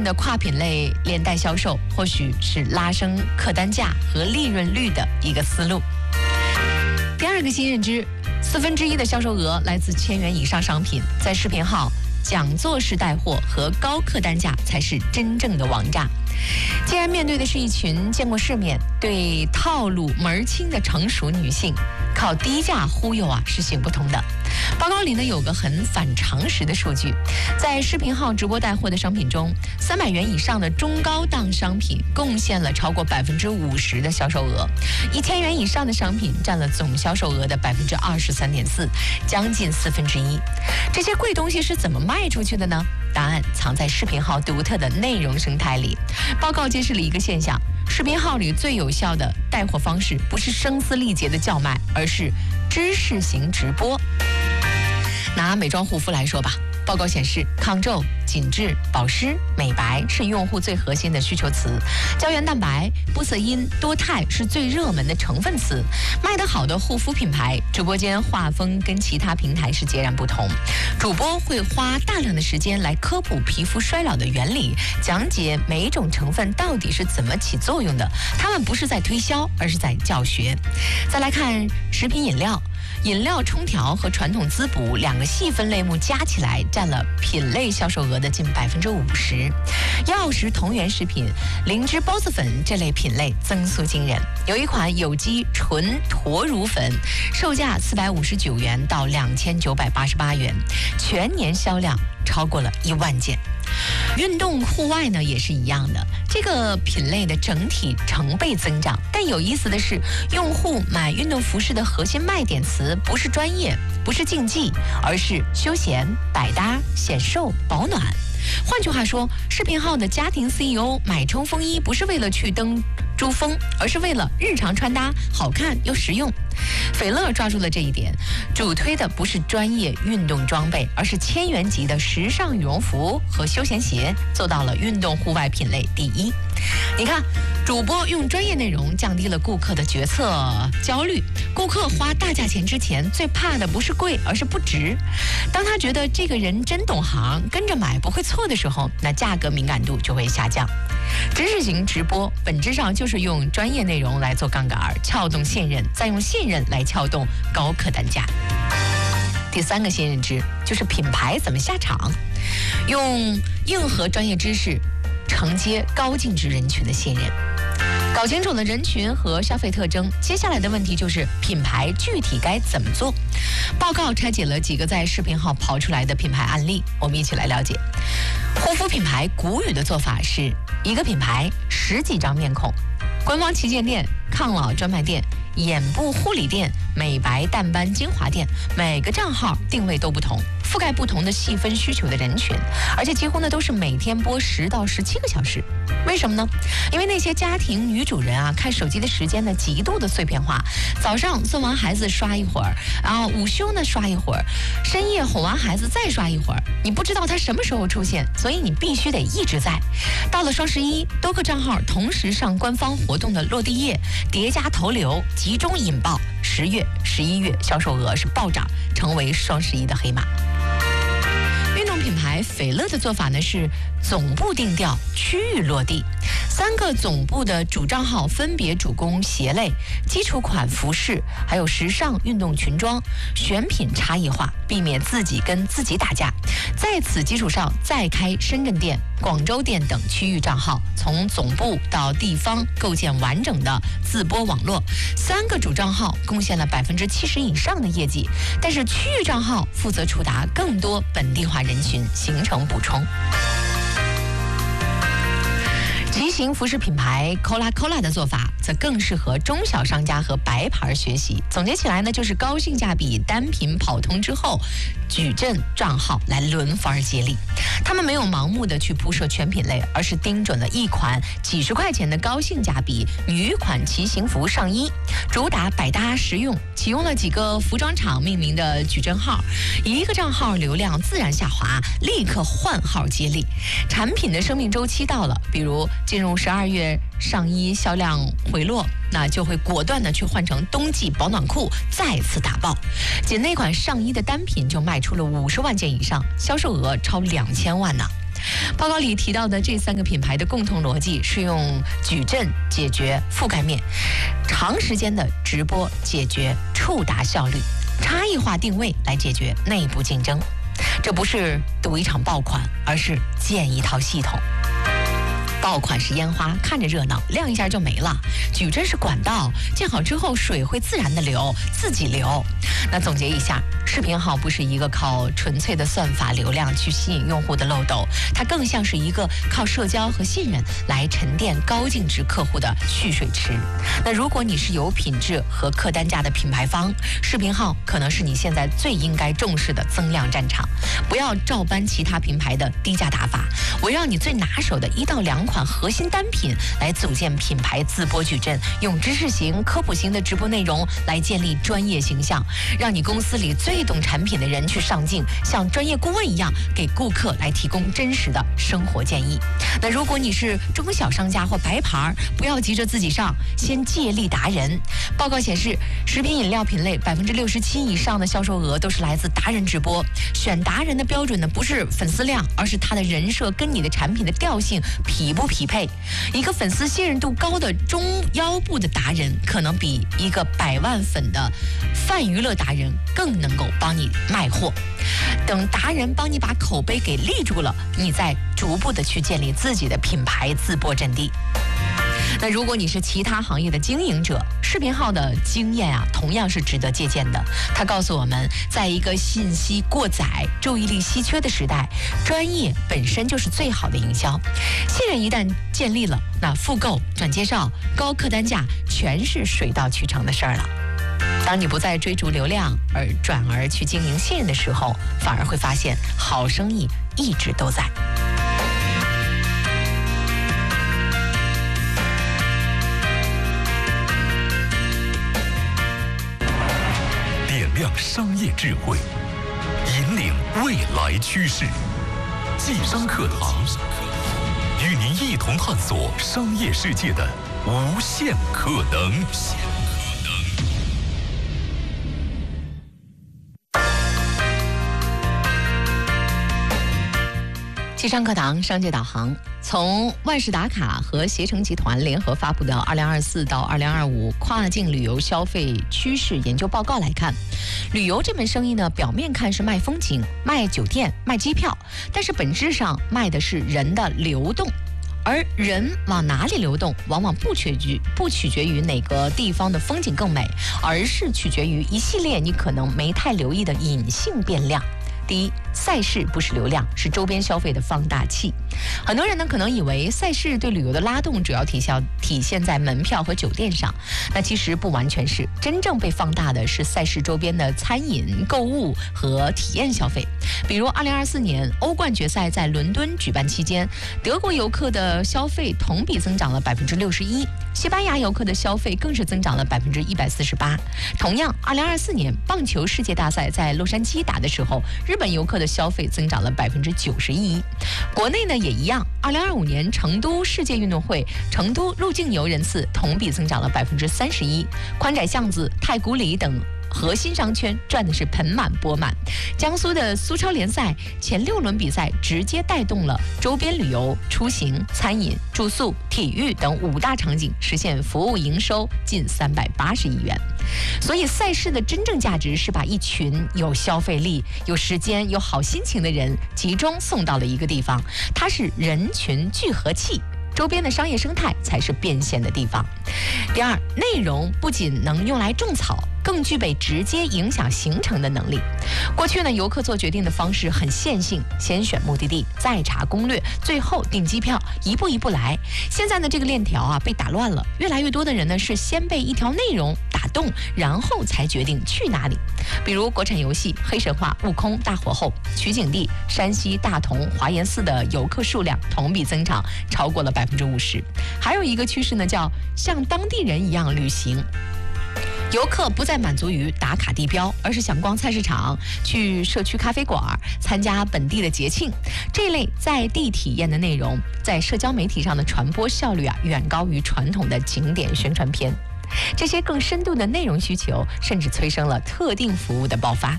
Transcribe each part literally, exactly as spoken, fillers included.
的跨品类连带销售，或许是拉升客单价和利润率的一个思路。第二个新认知，四分之一的销售额来自千元以上商品，在视频号讲座式带货和高客单价才是真正的王炸。既然面对的是一群见过世面、对套路门清的成熟女性，靠低价忽悠啊是行不通的。报告里呢有个很反常识的数据，在视频号直播带货的商品中，三百元以上的中高档商品贡献了超过百分之五十的销售额，一千元以上的商品占了总销售额的百分之二十三点四，将近四分之一。这些贵东西是怎么卖出去的呢？答案藏在视频号独特的内容生态里。报告揭示了一个现象，视频号里最有效的带货方式不是声嘶力竭的叫卖，而是知识型直播。拿美妆护肤来说吧，报告显示，抗皱、紧致、保湿、美白是用户最核心的需求词，胶原蛋白、玻色因、多肽是最热门的成分词。卖得好的护肤品牌直播间画风跟其他平台是截然不同，主播会花大量的时间来科普皮肤衰老的原理，讲解每一种成分到底是怎么起作用的。他们不是在推销，而是在教学。再来看食品饮料。饮料冲调和传统滋补两个细分类目加起来占了品类销售额的近百分之五十。药食同源食品、灵芝孢子粉这类品类增速惊人，有一款有机纯驼乳粉，售价四百五十九元到两千九百八十八元，全年销量超过了一万件。运动户外呢也是一样的，这个品类的整体成倍增长，但有意思的是，用户买运动服饰的核心卖点词不是专业，不是竞技，而是休闲、百搭、显瘦、保暖。换句话说，视频号的家庭 C E O 买冲锋衣不是为了去登珠峰，而是为了日常穿搭好看又实用。斐乐抓住了这一点，主推的不是专业运动装备，而是千元级的时尚羽绒服和休闲鞋，做到了运动户外品类第一。你看，主播用专业内容降低了顾客的决策焦虑。顾客花大价钱之前，最怕的不是贵，而是不值。当他觉得这个人真懂行，跟着买不会错的时候，那价格敏感度就会下降。知识型直播本质上就是用专业内容来做杠杆，撬动信任，再用信任来撬动高客单价。第三个新认知就是品牌怎么下场，用硬核专业知识承接高净值人群的信任。搞清楚了人群和消费特征，接下来的问题就是品牌具体该怎么做。报告拆解了几个在视频号跑出来的品牌案例，我们一起来了解。护肤品牌谷雨的做法是一个品牌十几张面孔，官方旗舰店、抗老专卖店、眼部护理店、美白淡斑精华店，每个账号定位都不同，覆盖不同的细分需求的人群，而且几乎呢都是每天播十到十七个小时。为什么呢？因为那些家庭女主人啊，看手机的时间呢极度的碎片化，早上送完孩子刷一会儿，然后午休呢刷一会儿，深夜哄完孩子再刷一会儿，你不知道他什么时候出现，所以你必须得一直在。到了双十一，多个账号同时上官方活动的落地页，叠加投流，集中引爆，十月、十一月销售额是暴涨，成为双十一的黑马。运动品牌斐乐的做法呢是总部定调，区域落地。三个总部的主账号分别主攻鞋类、基础款服饰，还有时尚运动裙装，选品差异化，避免自己跟自己打架。在此基础上，再开深圳店、广州店等区域账号，从总部到地方构建完整的自播网络。三个主账号贡献了百分之七十以上的业绩，但是区域账号负责触达更多本地化人群，形成补充。骑行服饰品牌 Cola Cola 的做法则更适合中小商家和白牌学习。总结起来呢，就是高性价比单品跑通之后，矩阵账号来轮番接力。他们没有盲目的去铺设全品类，而是盯准了一款几十块钱的高性价比女款骑行服上衣，主打百搭实用，启用了几个服装厂命名的矩阵号，一个账号流量自然下滑，立刻换号接力。产品的生命周期到了，比如进入十二月上衣销量回落，那就会果断的去换成冬季保暖裤，再次打爆。仅那款上衣的单品就卖出了五十万件以上，销售额超两千万呢。 报告里提到的这三个品牌的共同逻辑是用矩阵解决覆盖面，长时间的直播解决触达效率，差异化定位来解决内部竞争。这不是赌一场爆款，而是建一套系统。爆款是烟花，看着热闹，亮一下就没了；矩阵是管道，建好之后水会自然的流，自己流。那总结一下，视频号不是一个靠纯粹的算法流量去吸引用户的漏斗，它更像是一个靠社交和信任来沉淀高净值客户的蓄水池。那如果你是有品质和客单价的品牌方，视频号可能是你现在最应该重视的增量战场。不要照搬其他品牌的低价打法，围绕你最拿手的一到两款核心单品来组建品牌自播矩阵，用知识型、科普型的直播内容来建立专业形象，让你公司里最懂产品的人去上镜，像专业顾问一样给顾客来提供真实的生活建议。那如果你是中小商家或白牌，不要急着自己上，先借力达人。报告显示，食品饮料品类百分之六十七以上的销售额都是来自达人直播。选达人的标准呢，不是粉丝量，而是他的人设跟你的产品的调性匹不匹配。一个粉丝信任度高的中腰部的达人，可能比一个百万粉的泛娱乐达人更能够帮你卖货。等达人帮你把口碑给立住了，你再逐步的去建立自己的品牌自播阵地。那如果你是其他行业的经营者，视频号的经验啊，同样是值得借鉴的。它告诉我们，在一个信息过载、注意力稀缺的时代，专业本身就是最好的营销。信任一旦建立了，那复购、转介绍、高客单价，全是水到渠成的事儿了。当你不再追逐流量，而转而去经营信任的时候，反而会发现好生意一直都在。 亮商业智慧，引领未来趋势。晋商课堂与您一同探索商业世界的无限可能。 晋商课堂商界导航，从万事达卡和携程集团联合发布的二零二四到二零二五跨境旅游消费趋势研究报告来看，旅游这门生意呢，表面看是卖风景、卖酒店、卖机票，但是本质上卖的是人的流动。而人往哪里流动，往往不取决不取决于哪个地方的风景更美，而是取决于一系列你可能没太留意的隐性变量。第一，赛事不是流量，是周边消费的放大器。很多人呢可能以为赛事对旅游的拉动主要体现体现在门票和酒店上，那其实不完全是，真正被放大的是赛事周边的餐饮、购物和体验消费。比如二零二四年欧冠决赛在伦敦举办期间，德国游客的消费同比增长了百分之六十一，西班牙游客的消费更是增长了百分之一百四十八。同样，二零二四年棒球世界大赛在洛杉矶打的时候，日本游客的消费增长了百分之九十一。国内呢也一样，二零二五年成都世界运动会，成都入境游人次同比增长了百分之三十一，宽窄巷子、太古里等核心商圈赚的是盆满钵满。江苏的苏超联赛前六轮比赛直接带动了周边旅游、出行、餐饮、住宿、体育等五大场景实现服务营收近三百八十亿元。所以赛事的真正价值是把一群有消费力、有时间、有好心情的人集中送到了一个地方，它是人群聚合器。周边的商业生态才是变现的地方。第二，内容不仅能用来种草，更具备直接影响行程的能力。过去呢，游客做决定的方式很线性，先选目的地，再查攻略，最后订机票，一步一步来。现在呢，这个链条啊被打乱了，越来越多的人呢是先被一条内容打动，然后才决定去哪里。比如国产游戏《黑神话：悟空》大火后，取景地山西大同华严寺的游客数量同比增长超过了百分之五十。还有一个趋势呢，叫像当地人一样旅行。游客不再满足于打卡地标，而是想逛菜市场、去社区咖啡馆、参加本地的节庆。这类在地体验的内容，在社交媒体上的传播效率啊，远高于传统的景点宣传片。这些更深度的内容需求，甚至催生了特定服务的爆发。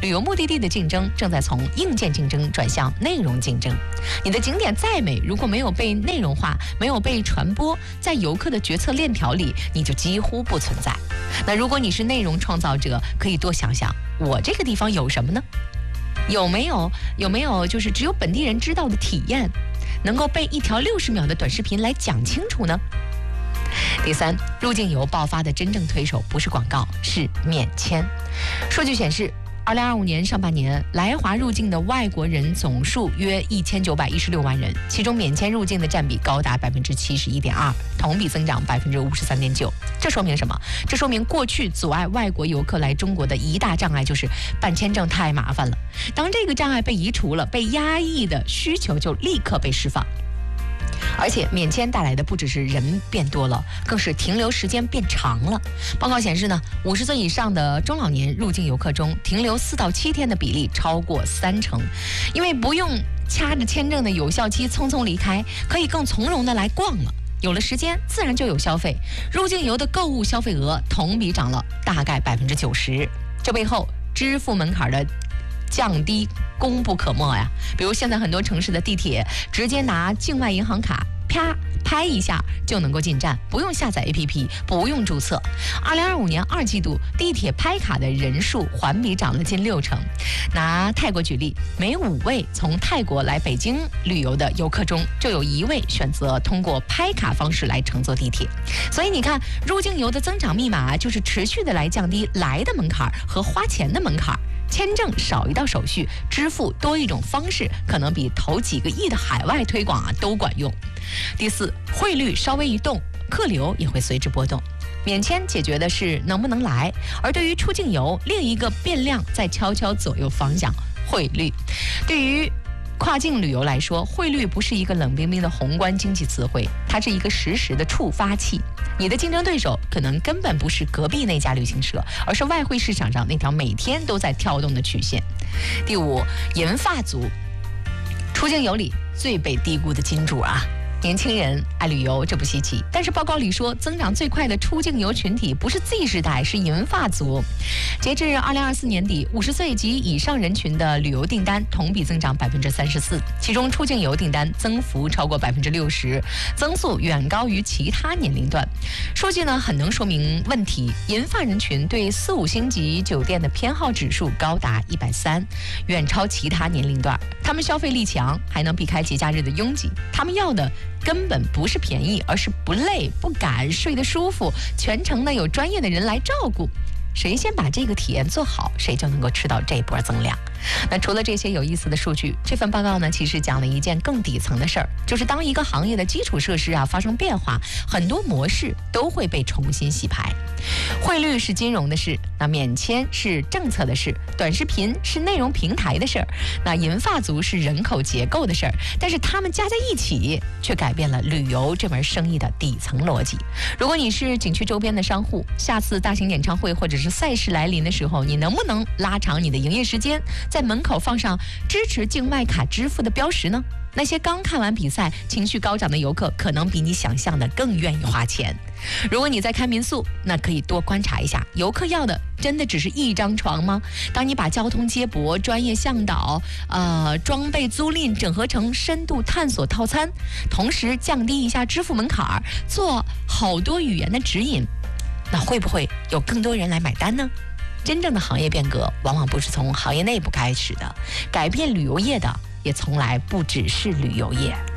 旅游目的地的竞争正在从硬件竞争转向内容竞争。你的景点再美，如果没有被内容化，没有被传播，在游客的决策链条里，你就几乎不存在。那如果你是内容创造者，可以多想想，我这个地方有什么呢？有没有有没有就是只有本地人知道的体验，能够被一条六十秒的短视频来讲清楚呢？第三，入境游爆发的真正推手不是广告，是免签。数据显示，二零二五年上半年来华入境的外国人总数约一千九百一十六万人，其中免签入境的占比高达百分之七十一点二，同比增长百分之五十三点九。这说明什么？这说明过去阻碍外国游客来中国的一大障碍就是办签证太麻烦了。当这个障碍被移除了，被压抑的需求就立刻被释放。而且免签带来的不只是人变多了，更是停留时间变长了。报告显示呢，五十岁以上的中老年入境游客中，停留四到七天的比例超过三成。因为不用掐着签证的有效期匆匆离开，可以更从容的来逛了。有了时间，自然就有消费。入境游的购物消费额同比涨了大概百分之九十。这背后支付门槛的降低功不可没呀。比如现在很多城市的地铁直接拿境外银行卡啪拍一下就能够进站，不用下载 A P P， 不用注册。二零二五年二季度地铁拍卡的人数环比涨了近六成。拿泰国举例，每五位从泰国来北京旅游的游客中，就有一位选择通过拍卡方式来乘坐地铁。所以你看，入境游的增长密码就是持续的来降低来的门槛和花钱的门槛。签证少一道手续，支付多一种方式，可能比投几个亿的海外推广啊都管用。第四，汇率稍微一动，客流也会随之波动。免签解决的是能不能来，而对于出境游，另一个变量在悄悄左右方向，汇率。对于跨境旅游来说，汇率不是一个冷冰冰的宏观经济词汇，它是一个实时的触发器。你的竞争对手可能根本不是隔壁那家旅行社，而是外汇市场上那条每天都在跳动的曲线。第五，银发族，出境游里最被低估的金主啊。年轻人爱旅游，这不稀奇。但是报告里说，增长最快的出境游群体不是 Z 世代，是银发族。截至二零二四年底，五十岁及以上人群的旅游订单同比增长百分之三十四，其中出境游订单增幅超过百分之六十，增速远高于其他年龄段。数据呢，很能说明问题。银发人群对四五星级酒店的偏好指数高达一百三，远超其他年龄段。他们消费力强，还能避开节假日的拥挤。他们要的根本不是便宜，而是不累、不赶、睡得舒服，全程呢有专业的人来照顾。谁先把这个体验做好，谁就能够吃到这波增量。那除了这些有意思的数据，这份报告呢，其实讲了一件更底层的事儿，就是当一个行业的基础设施啊发生变化，很多模式都会被重新洗牌。汇率是金融的事，那免签是政策的事，短视频是内容平台的事儿，那银发族是人口结构的事儿。但是他们加在一起，却改变了旅游这门生意的底层逻辑。如果你是景区周边的商户，下次大型演唱会或者是赛事来临的时候，你能不能拉长你的营业时间，在门口放上支持境外卡支付的标识呢？那些刚看完比赛情绪高涨的游客，可能比你想象的更愿意花钱。如果你在开民宿，那可以多观察一下，游客要的真的只是一张床吗？当你把交通接驳、专业向导、呃装备租赁整合成深度探索套餐，同时降低一下支付门槛，做好多语言的指引，那会不会有更多人来买单呢？真正的行业变革往往不是从行业内部开始的，改变旅游业的也从来不只是旅游业。